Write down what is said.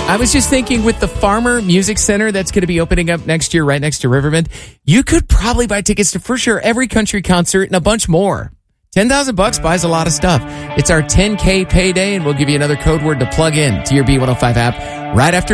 I was just thinking with the Farmer Music Center that's going to be opening up next year right next to Riverbend, you could probably buy tickets to for sure every country concert and a bunch more. $10,000 buys a lot of stuff. It's our 10K payday, and we'll give you another code word to plug in to your B105 app right after